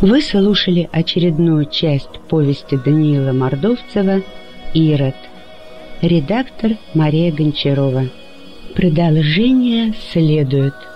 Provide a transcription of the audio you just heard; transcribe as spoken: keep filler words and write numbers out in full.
Вы слушали очередную часть повести Даниила Мордовцева «Ирод». Редактор Мария Гончарова. Продолжение следует.